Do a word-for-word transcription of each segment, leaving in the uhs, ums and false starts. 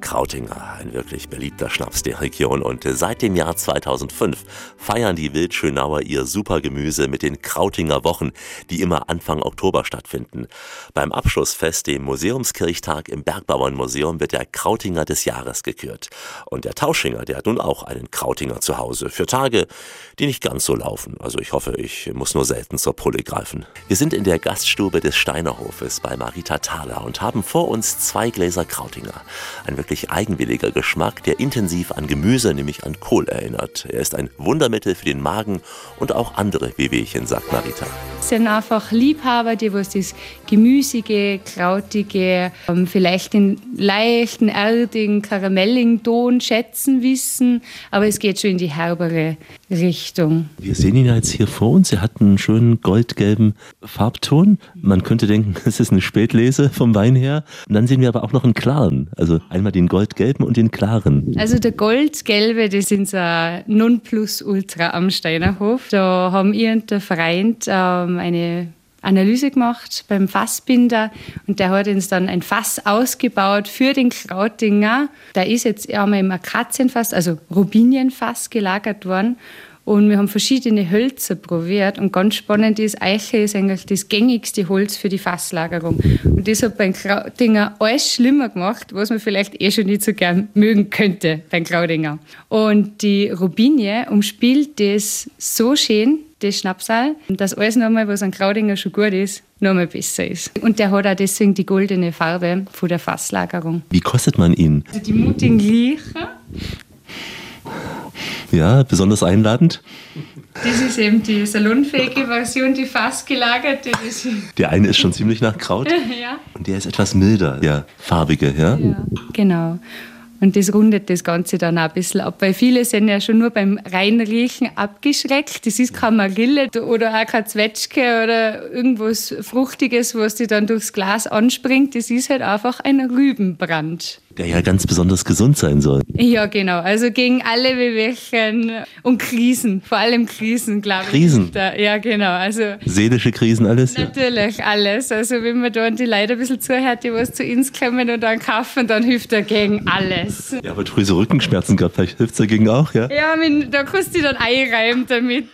Krautinger, ein wirklich beliebter Schnaps der Region. Und seit dem Jahr zweitausendfünf feiern die Wildschönauer ihr Supergemüse mit den Krautinger Wochen, die immer Anfang Oktober stattfinden. Beim Abschlussfest, dem Museumskirchtag im Bergbauernmuseum, wird der Krautinger des Jahres gekürt. Und der Tauschinger, der hat nun auch einen Krautinger zu Hause für Tage, die nicht ganz so laufen. Also ich hoffe, ich muss nur selten zur Pulle greifen. Wir sind in der Gaststube des Steinerhofes bei Marita Thaler und haben vor uns zwei Gläser Krautinger. Ein wirklich eigenwilliger Geschmack, der intensiv an Gemüse, nämlich an Kohl erinnert. Er ist ein Wundermittel für den Magen und auch andere Wehwehchen, sagt Marita. Es sind einfach Liebhaber, die was das gemüsige, krautige, vielleicht den leichten, erdigen, karamelligen Ton schätzen wissen, aber es geht schon in die herbere Richtung. Wir sehen ihn jetzt hier vor uns. Er hat einen schönen goldgelben Farbton. Man könnte denken, es ist eine Spätlese vom Wein her. Und dann sehen wir aber auch noch einen klaren. Also einmal den goldgelben und den klaren. Also der goldgelbe, das ist ein Nonplusultra am Steinerhof. Da haben wir und der Verein ähm, eine Analyse gemacht beim Fassbinder und der hat uns dann ein Fass ausgebaut für den Krautinger. Der ist jetzt einmal im Akazienfass, also Robinienfass gelagert worden. Und wir haben verschiedene Hölzer probiert. Und ganz spannend ist, Eiche ist eigentlich das gängigste Holz für die Fasslagerung. Und das hat beim Krautinger alles schlimmer gemacht, was man vielleicht eh schon nicht so gern mögen könnte beim Krautinger. Und die Robinie umspielt das so schön, das Schnapsal, dass alles nochmal, was an Krautinger schon gut ist, nochmal besser ist. Und der hat auch deswegen die goldene Farbe von der Fasslagerung. Wie kostet man ihn? Also die mutigen Liecher. Ja, besonders einladend. Das ist eben die salonfähige Version, die fassgelagerte. Das der eine ist schon ziemlich nach Kraut. Ja. Und der ist etwas milder, der farbige, ja? Ja, genau. Und das rundet das Ganze dann auch ein bisschen ab, weil viele sind ja schon nur beim Reinriechen abgeschreckt. Das ist keine Marille oder auch kein Zwetschge oder irgendwas Fruchtiges, was dir dann durchs Glas anspringt. Das ist halt einfach ein Rübenbrand. Der ja ganz besonders gesund sein soll. Ja, genau. Also gegen alle Wehwehchen und Krisen, vor allem Krisen, glaube ich. Krisen? Ja, genau. Also seelische Krisen, alles? Natürlich, ja. Alles. Also wenn man da an die Leute ein bisschen zuhört, die was zu uns kommen und dann kaufen, dann hilft er gegen alles. Ja, aber du hast so Rückenschmerzen gehabt, vielleicht hilft es dagegen auch, ja? Ja, da kannst du dich dann einreiben damit.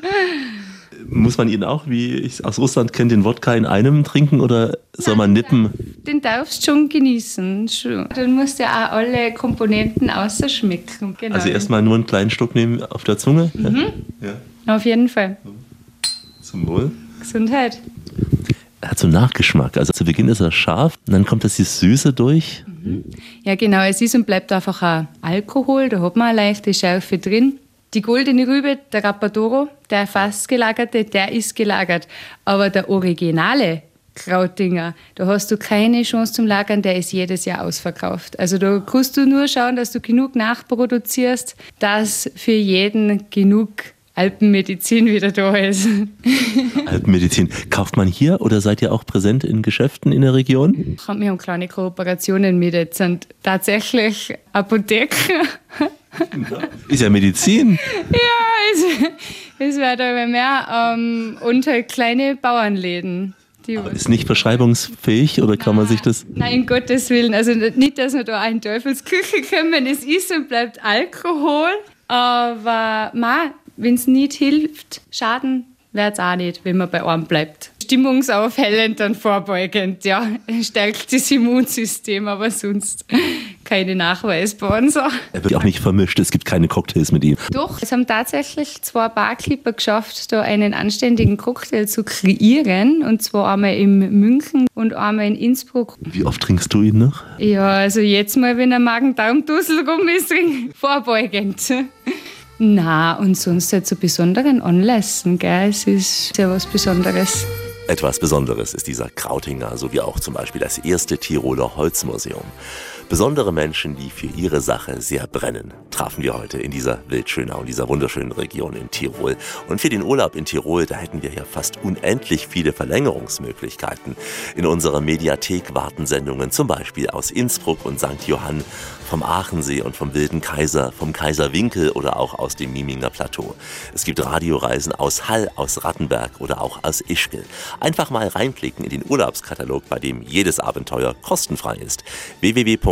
Muss man ihn auch, wie ich aus Russland kenne, den Wodka in einem trinken oder soll man nippen? Den darfst du schon genießen. Schon. Dann musst du ja auch alle Komponenten ausschmecken. Genau. Also erstmal nur einen kleinen Schluck nehmen auf der Zunge? Mhm. Ja. Auf jeden Fall. Zum Wohl. Gesundheit. Er hat so einen Nachgeschmack. Also zu Beginn ist er scharf, und dann kommt das die Süße durch. Mhm. Ja genau, es ist und bleibt einfach ein Alkohol, da hat man eine leichte Schärfe drin. Die goldene Rübe, der Rapadoro, der fassgelagerte, der ist gelagert. Aber der originale Krautinger, da hast du keine Chance zum Lagern, der ist jedes Jahr ausverkauft. Also da kannst du nur schauen, dass du genug nachproduzierst, dass für jeden genug Alpenmedizin wieder da ist. Alpenmedizin. Kauft man hier oder seid ihr auch präsent in Geschäften in der Region? Wir haben kleine Kooperationen mit jetzt und tatsächlich Apotheken. Ist ja Medizin. Ja, es, es wird aber mehr. Ähm, und halt kleine Bauernläden. Die aber ist nicht verschreibungsfähig oder kann Nein, man sich das... Nein, um Gottes Willen. Also nicht, dass wir da in Teufelsküche kommen. Es ist und bleibt Alkohol. Aber wenn es nicht hilft, schaden wird es auch nicht, wenn man bei einem bleibt. Stimmungsaufhellend und vorbeugend, ja, stärkt das Immunsystem, aber sonst keine nachweisbaren Sachen. Er wird auch nicht vermischt, es gibt keine Cocktails mit ihm. Doch, es haben tatsächlich zwei Barkeeper geschafft, da einen anständigen Cocktail zu kreieren, und zwar einmal in München und einmal in Innsbruck. Wie oft trinkst du ihn noch? Ja, also jetzt mal, wenn ein Magen-Darm-Dussel rum ist, vorbeugend. Na, und sonst halt zu besonderen Anlässen, gell? Es ist ja was Besonderes. Etwas Besonderes ist dieser Krautinger, so wie auch zum Beispiel das erste Tiroler Holzmuseum. Besondere Menschen, die für ihre Sache sehr brennen, trafen wir heute in dieser Wildschönau, in dieser wunderschönen Region in Tirol. Und für den Urlaub in Tirol, da hätten wir ja fast unendlich viele Verlängerungsmöglichkeiten. In unserer Mediathek warten Sendungen zum Beispiel aus Innsbruck und Sankt Johann, vom Aachensee und vom Wilden Kaiser, vom Kaiserwinkel oder auch aus dem Mieminger Plateau. Es gibt Radioreisen aus Hall, aus Rattenberg oder auch aus Ischgl. Einfach mal reinklicken in den Urlaubskatalog, bei dem jedes Abenteuer kostenfrei ist. w w w punkt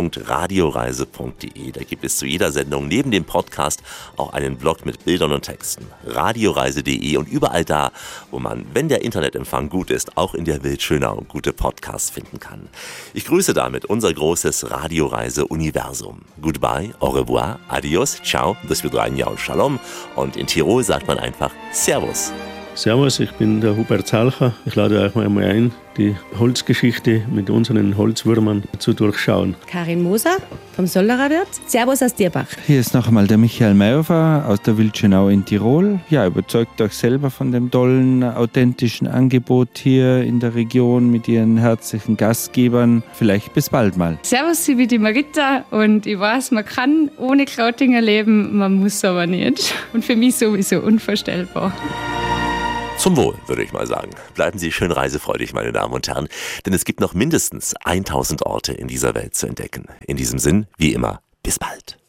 punkt radioreise punkt de. Da gibt es zu jeder Sendung neben dem Podcast auch einen Blog mit Bildern und Texten. radioreise punkt de und überall da, wo man, wenn der Internetempfang gut ist, auch in der Wildschönau gute Podcasts finden kann. Ich grüße damit unser großes Radioreise-Universum. Goodbye, au revoir, adios, ciao, do svidania und shalom. Und in Tirol sagt man einfach Servus. Servus, ich bin der Hubert Salcher. Ich lade euch mal einmal ein, die Holzgeschichte mit unseren Holzwürmern zu durchschauen. Karin Moser vom Sollerer Wirt. Servus aus Dierbach. Hier ist noch einmal der Michael Mayhofer aus der Wildschönau in Tirol. Ja, überzeugt euch selber von dem tollen, authentischen Angebot hier in der Region mit ihren herzlichen Gastgebern. Vielleicht bis bald mal. Servus, ich bin die Marita und ich weiß, man kann ohne Krautinger leben, man muss aber nicht. Und für mich sowieso unvorstellbar. Zum Wohl, würde ich mal sagen. Bleiben Sie schön reisefreudig, meine Damen und Herren, denn es gibt noch mindestens tausend Orte in dieser Welt zu entdecken. In diesem Sinn, wie immer, bis bald.